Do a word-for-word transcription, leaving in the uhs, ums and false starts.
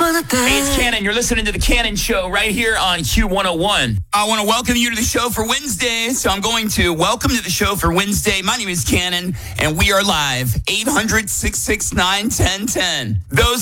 Hey, it's Cannon. You're listening to The Cannon Show right here on Q one oh one. I want to welcome you to the show for Wednesday. So I'm going to welcome to the show for Wednesday. My name is Cannon, and we are live. eight hundred, six six nine, one oh one oh. Those